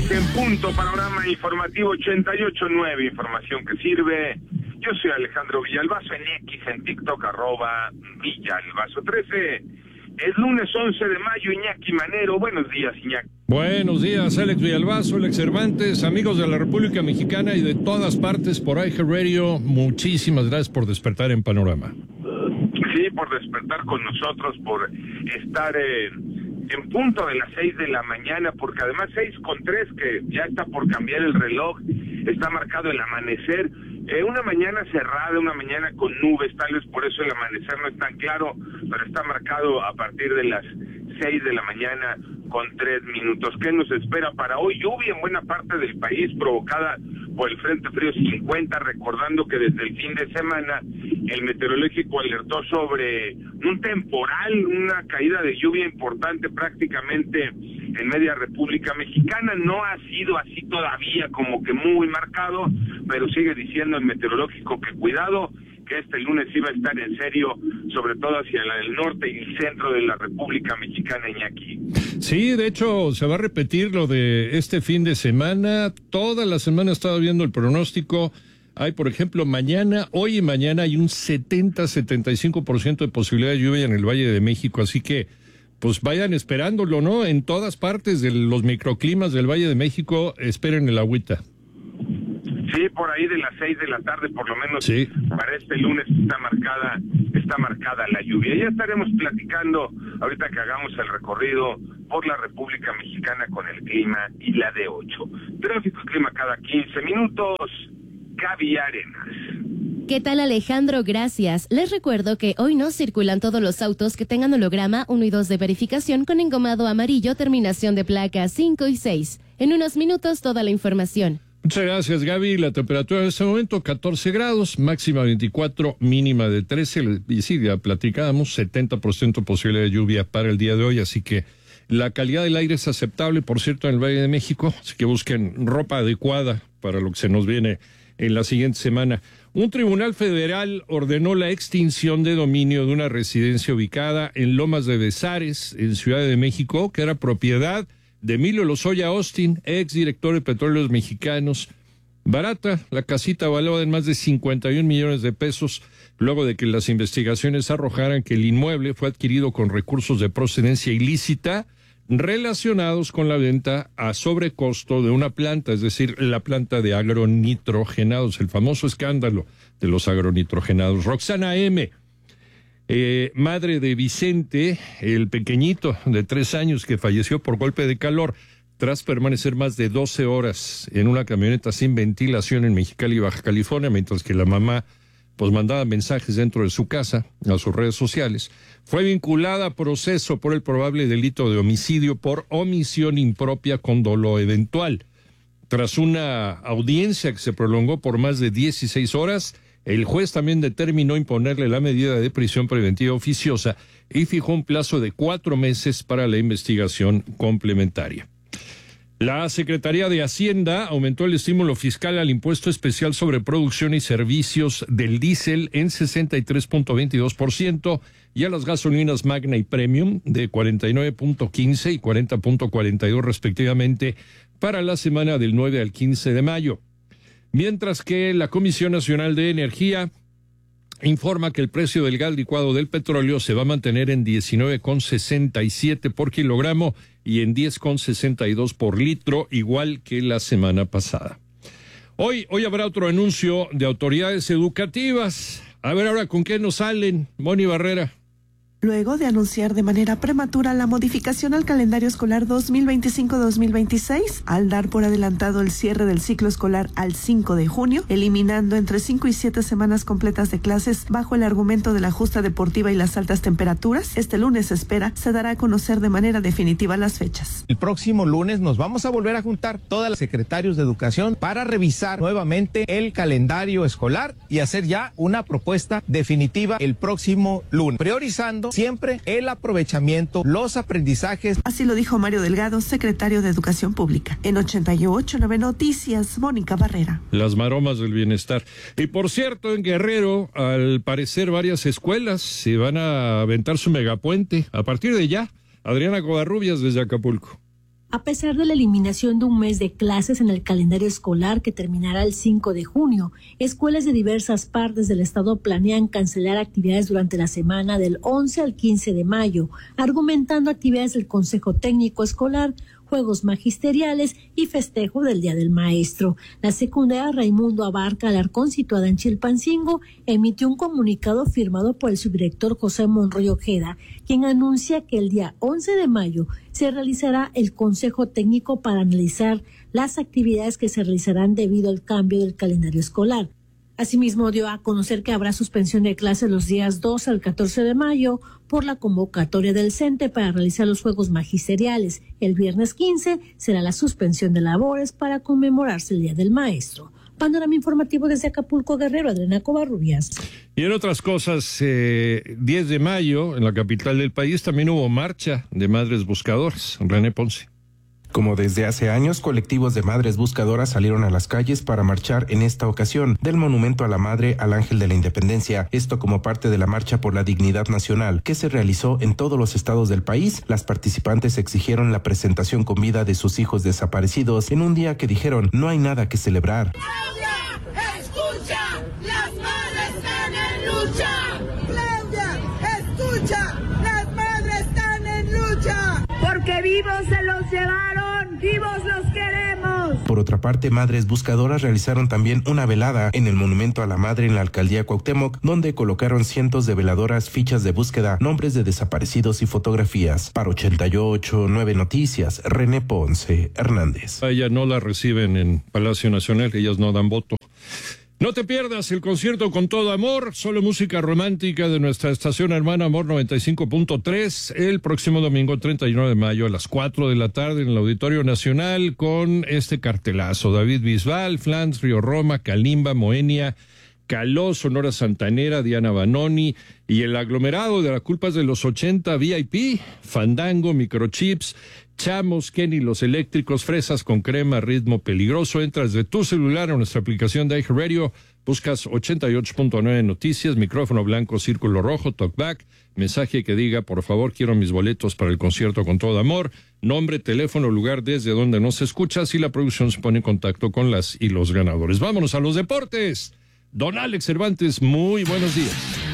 En punto, panorama informativo 88.9, información que sirve. Yo soy Alejandro Villalbazo en X, en TikTok, @Villalbazo13. Es lunes 11 de mayo, Iñaki Manero. Buenos días, Iñaki. Buenos días, Alex Villalbazo, Alex Cervantes, amigos de la República Mexicana y de todas partes por iHeartRadio. Muchísimas gracias por despertar en Panorama. Sí, por despertar con nosotros, por estar en punto de las 6 de la mañana, porque además 6:03, que ya está por cambiar el reloj, está marcado el amanecer. Una mañana cerrada, una mañana con nubes, tal vez por eso el amanecer no es tan claro, pero está marcado a partir de las 6 de la mañana con 3 minutos. ¿Qué nos espera para hoy? Lluvia en buena parte del país provocada por el Frente Frío 50, recordando que desde el fin de semana el meteorológico alertó sobre un temporal, una caída de lluvia importante prácticamente en media República Mexicana. No ha sido así todavía como que muy marcado, pero sigue diciendo el meteorológico que cuidado, que este lunes iba a estar en serio, sobre todo hacia el norte y el centro de la República Mexicana, Iñaki. Sí, de hecho, se va a repetir lo de este fin de semana. Toda la semana he estado viendo el pronóstico. Hay, por ejemplo, hoy y mañana hay un 70-75% de posibilidad de lluvia en el Valle de México, así que pues vayan esperándolo, ¿no? En todas partes de los microclimas del Valle de México, esperen el agüita. Sí, por ahí de las 6 de la tarde, por lo menos, sí. Para este lunes está marcada la lluvia. Ya estaremos platicando, ahorita que hagamos el recorrido por la República Mexicana con el clima y la D8. Tráfico y clima cada 15 minutos, Gaby Arenas. ¿Qué tal, Alejandro? Gracias. Les recuerdo que hoy no circulan todos los autos que tengan holograma 1 y 2 de verificación con engomado amarillo, terminación de placa 5 y 6. En unos minutos, toda la información. Muchas gracias, Gaby. La temperatura en este momento 14 grados, máxima 24, mínima de 13. Y sí, ya platicábamos, 70% posibilidad de lluvia para el día de hoy, así que la calidad del aire es aceptable, por cierto, en el Valle de México, así que busquen ropa adecuada para lo que se nos viene en la siguiente semana. Un tribunal federal ordenó la extinción de dominio de una residencia ubicada en Lomas de Bezares, en Ciudad de México, que era propiedad de Emilio Lozoya Austin, ex director de Petróleos Mexicanos. Barata, la casita valuada en más de 51 millones de pesos, luego de que las investigaciones arrojaran que el inmueble fue adquirido con recursos de procedencia ilícita relacionados con la venta a sobrecosto de una planta, es decir, la planta de agronitrogenados, el famoso escándalo de los agronitrogenados. Roxana M., madre de Vicente, el pequeñito de 3 años que falleció por golpe de calor tras permanecer más de 12 horas en una camioneta sin ventilación en Mexicali, Baja California, mientras que la mamá pues mandaba mensajes dentro de su casa, a sus redes sociales, fue vinculada a proceso por el probable delito de homicidio por omisión impropia con dolo eventual. Tras una audiencia que se prolongó por más de 16 horas, el juez también determinó imponerle la medida de prisión preventiva oficiosa y fijó un plazo de 4 meses para la investigación complementaria. La Secretaría de Hacienda aumentó el estímulo fiscal al impuesto especial sobre producción y servicios del diésel en 63.22% y a las gasolinas Magna y Premium de 49.15 y 40.42 respectivamente para la semana del 9 al 15 de mayo. Mientras que la Comisión Nacional de Energía informa que el precio del gas licuado del petróleo se va a mantener en 19,67 por kilogramo y en 10,62 por litro, igual que la semana pasada. Hoy habrá otro anuncio de autoridades educativas. A ver ahora con qué nos salen, Moni Barrera. Luego de anunciar de manera prematura la modificación al calendario escolar 2025-2026, al dar por adelantado el cierre del ciclo escolar al 5 de junio, eliminando entre 5 y 7 semanas completas de clases bajo el argumento de la justa deportiva y las altas temperaturas, este lunes se dará a conocer de manera definitiva las fechas. El próximo lunes nos vamos a volver a juntar todas las secretarios de educación para revisar nuevamente el calendario escolar y hacer ya una propuesta definitiva el próximo lunes, priorizando siempre el aprovechamiento, los aprendizajes. Así lo dijo Mario Delgado, secretario de Educación Pública. En 88.9 Noticias, Mónica Barrera. Las maromas del bienestar. Y por cierto, en Guerrero, al parecer varias escuelas se van a aventar su megapuente. A partir de ya, Adriana Covarrubias desde Acapulco. A pesar de la eliminación de un mes de clases en el calendario escolar que terminará el 5 de junio, escuelas de diversas partes del estado planean cancelar actividades durante la semana del 11 al 15 de mayo, argumentando actividades del Consejo Técnico Escolar, juegos magisteriales y festejo del Día del Maestro. La secundaria Raimundo Abarca Alarcón, situada en Chilpancingo, emitió un comunicado firmado por el subdirector José Monroy Ojeda, quien anuncia que el día 11 de mayo se realizará el Consejo Técnico para analizar las actividades que se realizarán debido al cambio del calendario escolar. Asimismo, dio a conocer que habrá suspensión de clases los días 2 al 14 de mayo por la convocatoria del CENTE para realizar los juegos magisteriales. El viernes 15 será la suspensión de labores para conmemorarse el Día del Maestro. Panorama informativo desde Acapulco, Guerrero, Adriana Covarrubias. Y en otras cosas, 10 de mayo, en la capital del país, también hubo marcha de madres buscadoras. René Ponce. Como desde hace años, colectivos de madres buscadoras salieron a las calles para marchar en esta ocasión del Monumento a la Madre al Ángel de la Independencia. Esto como parte de la Marcha por la Dignidad Nacional, que se realizó en todos los estados del país. Las participantes exigieron la presentación con vida de sus hijos desaparecidos en un día que dijeron no hay nada que celebrar. ¡Claudia, escucha! ¡Las madres están en lucha! ¡Claudia, escucha! ¡Las madres están en lucha! Porque vivos se los llevaron, vivos los queremos. Por otra parte, madres buscadoras realizaron también una velada en el Monumento a la Madre en la alcaldía Cuauhtémoc, donde colocaron cientos de veladoras, fichas de búsqueda, nombres de desaparecidos y fotografías. Para 88.9 Noticias, René Ponce Hernández. A ella no la reciben en Palacio Nacional, ellas no dan voto. No te pierdas el concierto Con Todo Amor, solo música romántica de nuestra estación hermana Amor 95.3, el próximo domingo 31 de mayo a las 4 de la tarde en el Auditorio Nacional con este cartelazo. David Bisbal, Flans, Río Roma, Kalimba, Moenia, Caló, Sonora Santanera, Diana Banoni y el aglomerado de La Culpa es de los 80 VIP, Fandango, Microchips, Chamos, Kenny, Los Eléctricos, Fresas con Crema, Ritmo Peligroso. Entras de tu celular a nuestra aplicación de iHeartRadio, buscas 88.9 Noticias, micrófono blanco, círculo rojo, talkback, mensaje que diga, por favor, quiero mis boletos para el concierto Con Todo Amor, nombre, teléfono, lugar desde donde nos escuchas y la producción se pone en contacto con las y los ganadores. Vámonos a los deportes. Don Alex Cervantes, muy buenos días.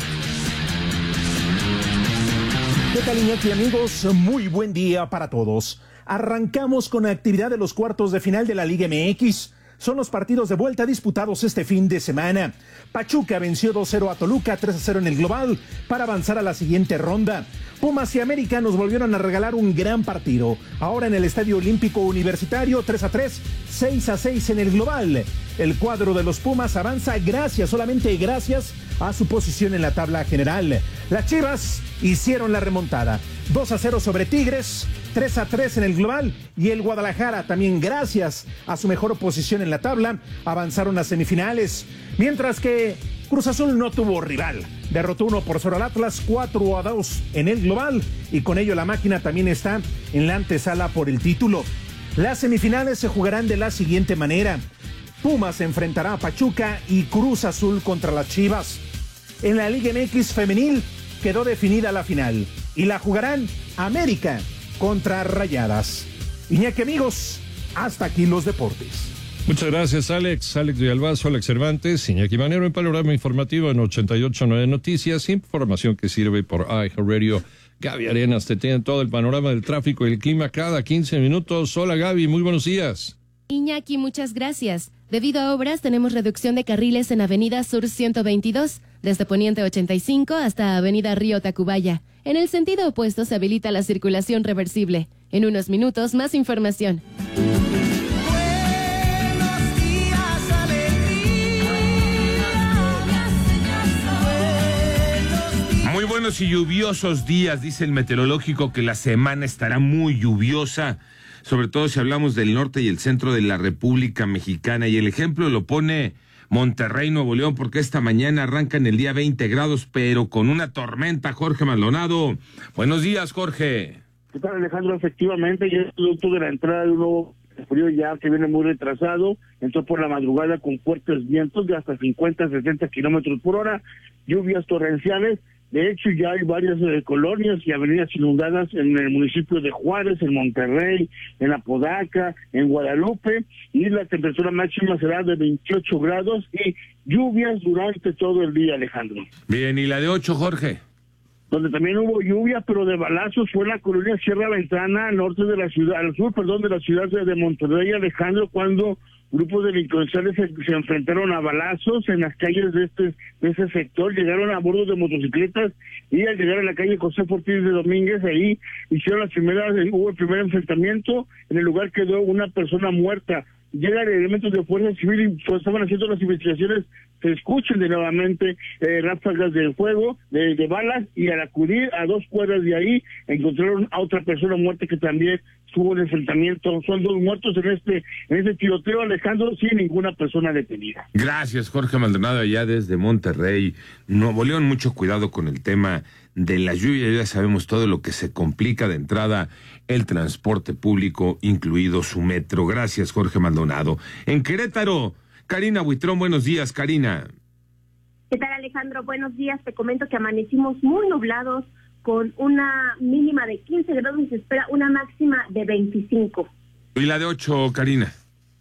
¿Qué tal, Iñaki, amigos? Muy buen día para todos. Arrancamos con la actividad de los cuartos de final de la Liga MX. Son los partidos de vuelta disputados este fin de semana. Pachuca venció 2-0 a Toluca, 3-0 en el global, para avanzar a la siguiente ronda. Pumas y América nos volvieron a regalar un gran partido. Ahora en el Estadio Olímpico Universitario, 3-3, 6-6 en el global. El cuadro de los Pumas avanza solamente gracias a su posición en la tabla general. Las Chivas hicieron la remontada. 2-0 sobre Tigres, 3-3 en el global, y el Guadalajara también gracias a su mejor posición en la tabla avanzaron a semifinales, mientras que Cruz Azul no tuvo rival, derrotó 1-0 al Atlas, 4-2 en el global, y con ello la máquina también está en la antesala por el título. Las semifinales se jugarán de la siguiente manera: Pumas enfrentará a Pachuca y Cruz Azul contra las Chivas. En la Liga MX femenil quedó definida la final y la jugarán América contra Rayadas. Iñaki, amigos, hasta aquí los deportes. Muchas gracias, Alex. Alex Villalbazo, Alex Cervantes, Iñaki Manero en Panorama Informativo en 88.9 Noticias. Información que sirve por iHeartRadio. Gaby Arenas te tiene todo el panorama del tráfico y el clima cada 15 minutos. Hola, Gaby, muy buenos días. Iñaki, muchas gracias. Debido a obras, tenemos reducción de carriles en Avenida Sur 122, desde Poniente 85 hasta Avenida Río Tacubaya. En el sentido opuesto se habilita la circulación reversible. En unos minutos, más información. Muy buenos y lluviosos días, dice el meteorológico que la semana estará muy lluviosa, sobre todo si hablamos del norte y el centro de la República Mexicana, y el ejemplo lo pone Monterrey, Nuevo León, porque esta mañana arrancan el día 20 grados, pero con una tormenta. Jorge Maldonado, buenos días, Jorge. ¿Qué tal, Alejandro? Efectivamente, ya es producto de la entrada de un nuevo frío ya que viene muy retrasado, entró por la madrugada con fuertes vientos de hasta 50-60 kilómetros por hora, lluvias torrenciales De hecho, ya hay varias colonias y avenidas inundadas en el municipio de Juárez, en Monterrey, en Apodaca, en Guadalupe, y la temperatura máxima será de 28 grados y lluvias durante todo el día, Alejandro. Bien, ¿y la de 8, Jorge? Donde también hubo lluvia, pero de balazos, fue la colonia Sierra Ventana, al norte de la ciudad, al sur, de la ciudad de Monterrey, Alejandro, cuando grupos delincuenciales se enfrentaron a balazos en las calles de ese sector, llegaron a bordo de motocicletas y al llegar a la calle José Ortiz de Domínguez, ahí hubo el primer enfrentamiento, en el lugar quedó una persona muerta. Llegan elementos de fuerza civil y pues estaban haciendo las investigaciones, se escuchan de nuevamente ráfagas de fuego, de balas, y al acudir a 2 cuadras de ahí encontraron a otra persona muerta que también tuvo un enfrentamiento. Son 2 muertos en este tiroteo, Alejandro, sin ninguna persona detenida. Gracias, Jorge Maldonado, allá desde Monterrey, Nuevo León. Mucho cuidado con el tema de la lluvia, ya sabemos todo lo que se complica de entrada el transporte público, incluido su metro. Gracias, Jorge Maldonado. En Querétaro, Karina Buitrón, buenos días, Karina. ¿Qué tal, Alejandro? Buenos días. Te comento que amanecimos muy nublados con una mínima de 15 grados y se espera una máxima de 25. ¿Y la de 8, Karina?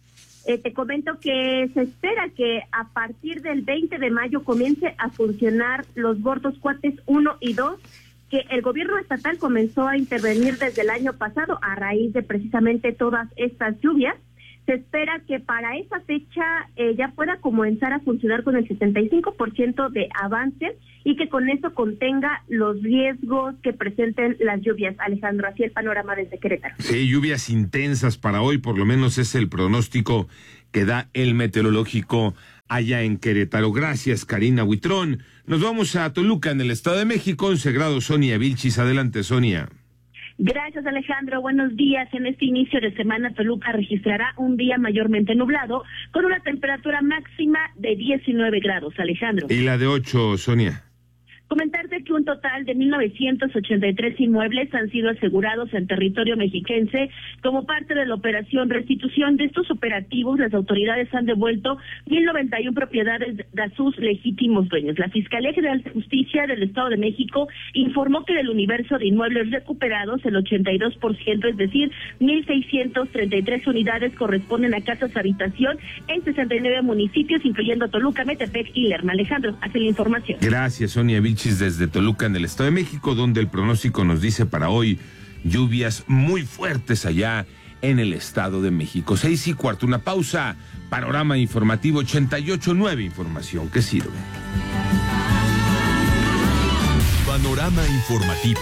Te comento que se espera que a partir del 20 de mayo comience a funcionar los bordos Cuates 1 y 2, que el gobierno estatal comenzó a intervenir desde el año pasado a raíz de precisamente todas estas lluvias. Se espera que para esa fecha ya pueda comenzar a funcionar con el 75% de avance y que con eso contenga los riesgos que presenten las lluvias. Alejandro, así el panorama desde Querétaro. Sí, lluvias intensas para hoy, por lo menos es el pronóstico que da el meteorológico allá en Querétaro. Gracias, Karina Buitrón. Nos vamos a Toluca, en el Estado de México. 11 grados, Sonia Vilchis. Adelante, Sonia. Gracias, Alejandro. Buenos días. En este inicio de semana, Toluca registrará un día mayormente nublado, con una temperatura máxima de 19 grados, Alejandro. ¿Y la de 8, Sonia? Comentarte que un total de 1,983 inmuebles han sido asegurados en territorio mexiquense como parte de la operación Restitución. De estos operativos, las autoridades han devuelto 1,091 propiedades a sus legítimos dueños. La Fiscalía General de Justicia del Estado de México informó que del universo de inmuebles recuperados, el 82%, es decir, 1,633 unidades, corresponden a casas habitación en 69 municipios, incluyendo Toluca, Metepec y Lerma. Alejandro, hace la información. Gracias, Sonia Vilchis, desde Toluca, en el Estado de México, donde el pronóstico nos dice para hoy lluvias muy fuertes allá en el Estado de México. 6:15, una pausa. Panorama informativo 88.9, información que sirve. Panorama informativo.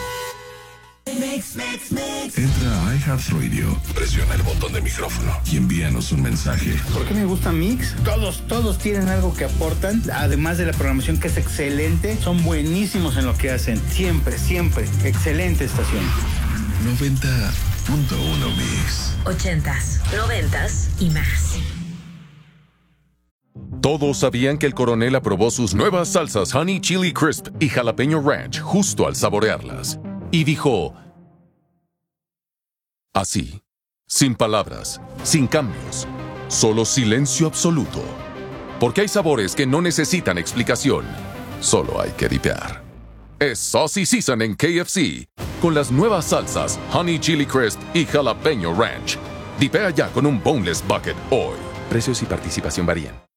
Entra a iHeartRadio, presiona el botón de micrófono y envíanos un mensaje. ¿Por qué me gusta Mix? Todos tienen algo que aportan, además de la programación que es excelente, son buenísimos en lo que hacen, siempre, excelente estación. 90.1 Mix. 80s, 90s y más. Todos sabían que el coronel aprobó sus nuevas salsas Honey Chili Crisp y Jalapeño Ranch justo al saborearlas. Y dijo, así, sin palabras, sin cambios, solo silencio absoluto. Porque hay sabores que no necesitan explicación, solo hay que dipear. Es Saucy Season en KFC, con las nuevas salsas Honey Chili Crisp y Jalapeño Ranch. Dipea ya con un Boneless Bucket hoy. Precios y participación varían.